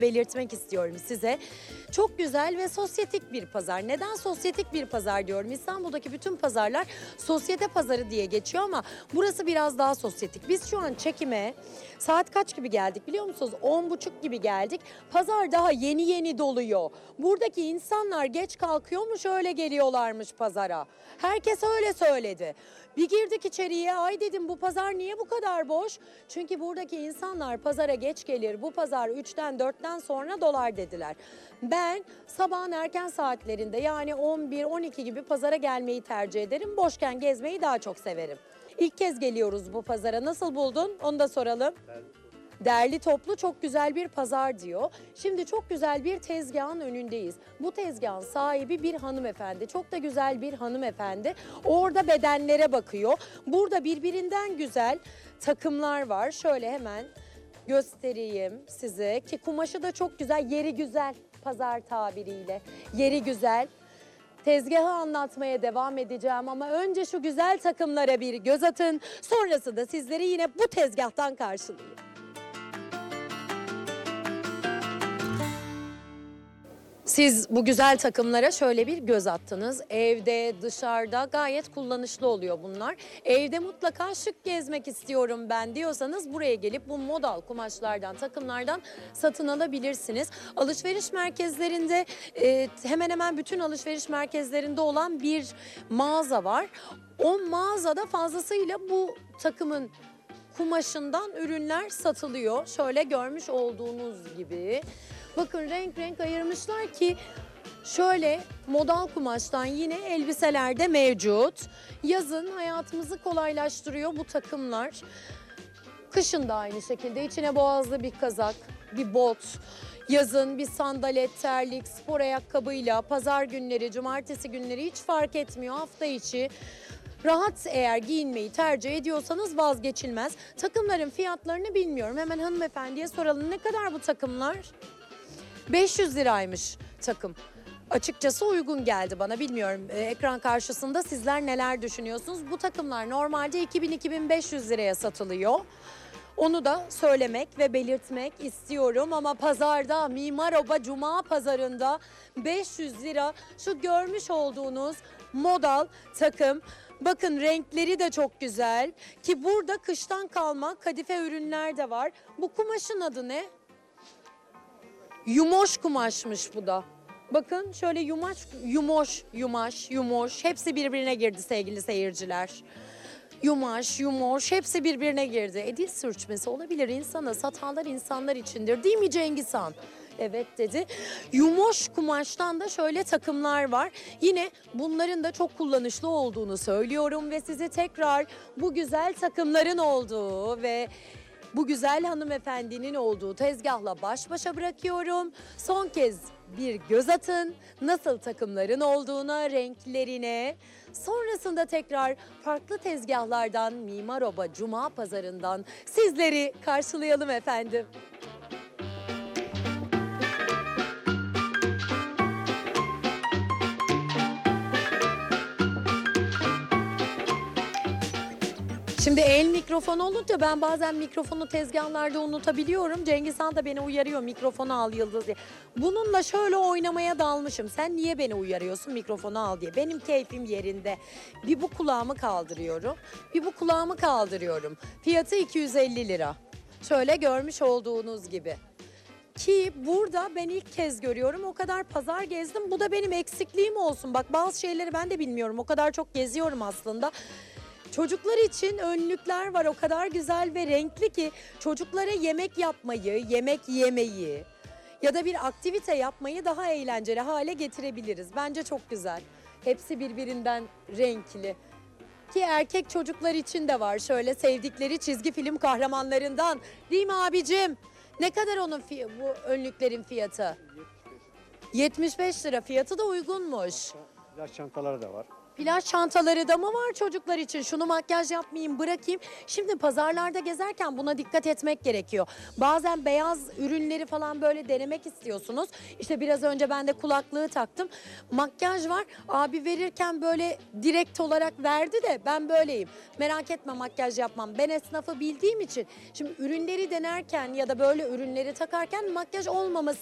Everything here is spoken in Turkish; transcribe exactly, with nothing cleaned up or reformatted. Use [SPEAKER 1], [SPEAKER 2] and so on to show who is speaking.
[SPEAKER 1] belirtmek istiyorum size. Çok güzel ve sosyetik bir pazar. Neden sosyetik bir pazar diyorum? İstanbul'daki bütün pazarlar sosyete pazarı diye geçiyor ama burası biraz daha sosyetik. Biz şu an çekime saat kaç gibi geldik biliyor musunuz? on buçuk gibi geldik. Pazar daha yeni yeni doluyor. Buradaki insanlar geç kalkıyormuş, öyle geliyorlarmış pazara. Herkes öyle söyledi. Bir girdik içeriye, ay dedim bu pazar niye bu kadar boş? Çünkü buradaki insanlar pazara geç gelir. Bu pazar üçten dörtten sonra dolar dediler. Ben sabahın erken saatlerinde yani on bir on iki gibi pazara gelmeyi tercih ederim. Boşken gezmeyi daha çok severim. İlk kez geliyoruz bu pazara. Nasıl buldun? Onu da soralım. Derli toplu çok güzel bir pazar diyor. Şimdi çok güzel bir tezgahın önündeyiz. Bu tezgahın sahibi bir hanımefendi. Çok da güzel bir hanımefendi. Orada bedenlere bakıyor. Burada birbirinden güzel takımlar var. Şöyle hemen göstereyim size ki kumaşı da çok güzel, yeri güzel pazar tabiriyle. Yeri güzel. Tezgahı anlatmaya devam edeceğim ama önce şu güzel takımlara bir göz atın. Sonrasında sizleri yine bu tezgahtan karşılayayım. Siz bu güzel takımlara şöyle bir göz attınız. Evde, dışarıda gayet kullanışlı oluyor bunlar. Evde mutlaka şık gezmek istiyorum ben diyorsanız buraya gelip bu modal kumaşlardan, takımlardan satın alabilirsiniz. Alışveriş merkezlerinde e, hemen hemen bütün alışveriş merkezlerinde olan bir mağaza var. O mağazada fazlasıyla bu takımın kumaşından ürünler satılıyor. Şöyle görmüş olduğunuz gibi. Bakın renk renk ayırmışlar ki şöyle modal kumaştan yine elbiseler de mevcut. Yazın hayatımızı kolaylaştırıyor bu takımlar. Kışın da aynı şekilde içine boğazlı bir kazak, bir bot. Yazın bir sandalet, terlik, spor ayakkabıyla pazar günleri, cumartesi günleri hiç fark etmiyor hafta içi. Rahat eğer giyinmeyi tercih ediyorsanız vazgeçilmez. Takımların fiyatlarını bilmiyorum. Hemen hanımefendiye soralım. Ne kadar bu takımlar? beş yüz liraymış takım. Açıkçası uygun geldi bana, bilmiyorum. Ee, ekran karşısında sizler neler düşünüyorsunuz? Bu takımlar normalde iki bin iki bin beş yüz liraya satılıyor. Onu da söylemek ve belirtmek istiyorum ama pazarda Mimaroba Cuma pazarında beş yüz lira şu görmüş olduğunuz modal takım. Bakın renkleri de çok güzel ki burada kıştan kalma kadife ürünler de var. Bu kumaşın adı ne? Yumoş kumaşmış bu da. Bakın şöyle yumaş, yumoş, yumaş, yumoş hepsi birbirine girdi sevgili seyirciler. Yumaş, yumoş hepsi birbirine girdi. E dil sürçmesi olabilir insana, hatalar insanlar içindir değil mi Cengiz Han? Evet dedi. Yumoş kumaştan da şöyle takımlar var. Yine bunların da çok kullanışlı olduğunu söylüyorum ve sizi tekrar bu güzel takımların olduğu ve bu güzel hanımefendinin olduğu tezgahla baş başa bırakıyorum. Son kez bir göz atın nasıl takımların olduğuna, renklerine. Sonrasında tekrar farklı tezgahlardan Mimaroba Cuma pazarından sizleri karşılayalım efendim. Şimdi el mikrofonu olunca ben bazen mikrofonu tezgahlarda unutabiliyorum. Cengiz Han da beni uyarıyor mikrofonu al Yıldız diye. Bununla şöyle oynamaya dalmışım. Sen niye beni uyarıyorsun mikrofonu al diye. Benim keyfim yerinde. Bir bu kulağımı kaldırıyorum. Bir bu kulağımı kaldırıyorum. Fiyatı iki yüz elli lira. Şöyle görmüş olduğunuz gibi. Ki burada ben ilk kez görüyorum. O kadar pazar gezdim. Bu da benim eksikliğim olsun. Bak bazı şeyleri ben de bilmiyorum. O kadar çok geziyorum aslında. Çocuklar için önlükler var o kadar güzel ve renkli ki çocuklara yemek yapmayı, yemek yemeyi ya da bir aktivite yapmayı daha eğlenceli hale getirebiliriz. Bence çok güzel. Hepsi birbirinden renkli. Ki erkek çocuklar için de var şöyle sevdikleri çizgi film kahramanlarından. Değil mi abicim? Ne kadar onun bu önlüklerin fiyatı? yetmiş beş lira. Fiyatı da uygunmuş.
[SPEAKER 2] Yaş çantaları da var.
[SPEAKER 1] Plaj çantaları da mı var çocuklar için? Şunu makyaj yapmayayım, bırakayım. Şimdi pazarlarda gezerken buna dikkat etmek gerekiyor. Bazen beyaz ürünleri falan böyle denemek istiyorsunuz. İşte biraz önce ben de kulaklığı taktım. Makyaj var. Abi verirken böyle direkt olarak verdi de ben böyleyim. Merak etme, makyaj yapmam. Ben esnafı bildiğim için şimdi ürünleri denerken ya da böyle ürünleri takarken makyaj olmaması